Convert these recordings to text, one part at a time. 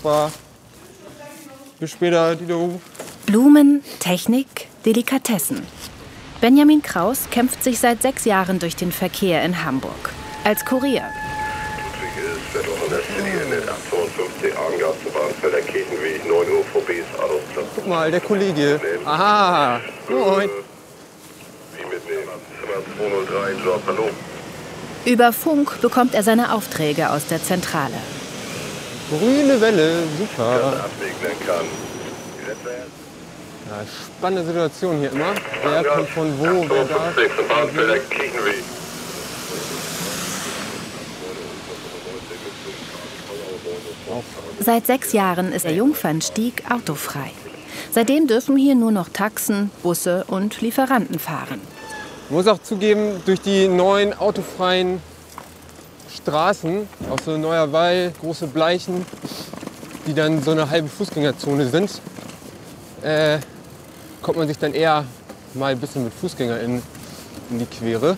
Super. Bis später, Dido. Blumen, Technik, Delikatessen. Benjamin Kraus kämpft sich seit 6 Jahren durch den Verkehr in Hamburg. Als Kurier. Guck mal, der Kollege. Aha. Moin. Über Funk bekommt er seine Aufträge aus der Zentrale. Grüne Welle, super. Ja, spannende Situation hier immer. Wer kommt von wo, wer darf. Seit 6 Jahren ist der Jungfernstieg autofrei. Seitdem dürfen hier nur noch Taxen, Busse und Lieferanten fahren. Ich muss auch zugeben, durch die neuen autofreien Straßen, auch so neuer Wall, große Bleichen, die dann so eine halbe Fußgängerzone sind, kommt man sich dann eher mal ein bisschen mit FußgängerInnen in die Quere.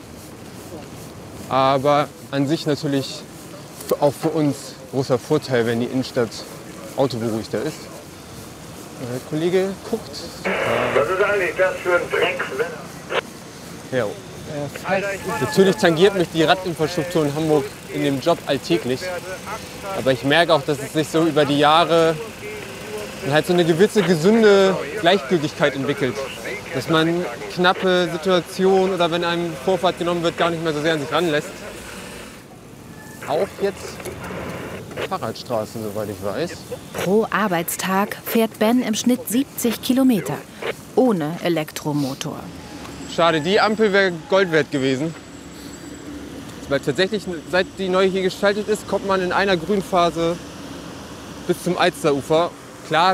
Aber an sich natürlich auch für uns großer Vorteil, wenn die Innenstadt autoberuhigter ist. Der Kollege guckt. Super. Was ist eigentlich das für ein Dreckswetter? Ja. Natürlich tangiert mich die Radinfrastruktur in Hamburg in dem Job alltäglich. Aber ich merke auch, dass es sich so über die Jahre halt so eine gewisse gesunde Gleichgültigkeit entwickelt. Dass man knappe Situationen oder wenn einem Vorfahrt genommen wird, gar nicht mehr so sehr an sich ranlässt. Auch jetzt Fahrradstraßen, soweit ich weiß. Pro Arbeitstag fährt Ben im Schnitt 70 Kilometer. Ohne Elektromotor. Schade, die Ampel wäre Gold wert gewesen. Weil tatsächlich, seit die neu hier gestaltet ist, kommt man in einer Grünphase bis zum Alsterufer. Klar